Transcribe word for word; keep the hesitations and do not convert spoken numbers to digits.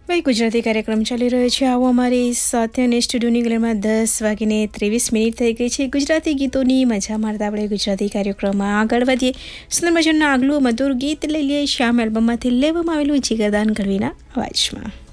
ભાઈ ગુજરાતી કાર્યક્રમ ચાલી રહ્યો છે. આવો અમારી સાથે અને સ્ટુડિયોની ગલેમાં દસ વાગીને ત્રેવીસ મિનિટ થઈ ગઈ છે. ગુજરાતી ગીતોની મજા મારતા આપણે ગુજરાતી કાર્યક્રમમાં આગળ વધીએ. સુંદર મજાનું આગલું મધુર ગીત લઈ લઈએ શ્યામ એલ્બમમાંથી લેવામાં આવેલું જીગરદાન ગઢવીના અવાજમાં.